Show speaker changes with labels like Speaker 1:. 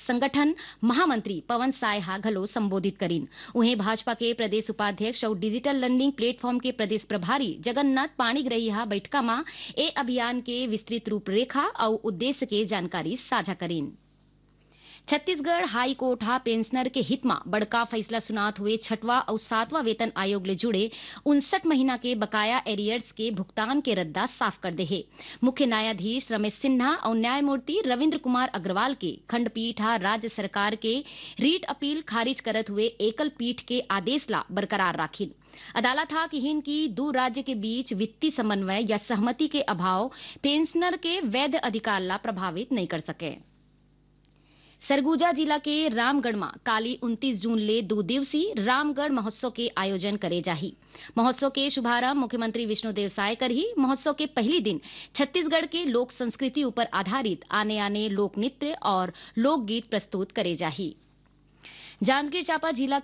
Speaker 1: संगठन महामंत्री पवन साय हा घलो संबोधित करीन। उन्हें भाजपा के प्रदेश उपाध्यक्ष और डिजिटल लर्निंग प्लेटफॉर्म के प्रदेश प्रभारी जगन्नाथ पाणिग्राही हा बैठका में ए अभियान के विस्तृत रूपरेखा और उद्देश्य के जानकारी साझा करीन। छत्तीसगढ़ हाई कोर्ट हा पेंशनर के हित में बड़का फैसला सुनात हुए 6वां और 7वां वेतन आयोग ले जुड़े 59 महीना के बकाया एरियर्स के भुगतान के रद्दा साफ कर दे है। मुख्य न्यायाधीश रमेश सिन्हा और न्यायमूर्ति रविंद्र कुमार अग्रवाल के खंडपीठ हा राज्य सरकार के रीट अपील खारिज करत हुए एकल पीठ के आदेश ला बरकरार राखिन। अदालत हा कि हिन की दो राज्य के बीच वित्तीय समन्वय या सहमति के अभाव पेंशनर के वैध अधिकार ला प्रभावित नहीं कर सके। सरगुजा जिला के रामगढ़ में काली 29 जून ले 2 दिवसीय रामगढ़ महोत्सव के आयोजन करे जाही। महोत्सव के शुभारंभ मुख्यमंत्री विष्णुदेव साय कर ही महोत्सव के पहली दिन छत्तीसगढ़ के लोक संस्कृति ऊपर आधारित आने आने लोक नृत्य और लोकगीत प्रस्तुत करे जाही। जांजगीर चांपा जिला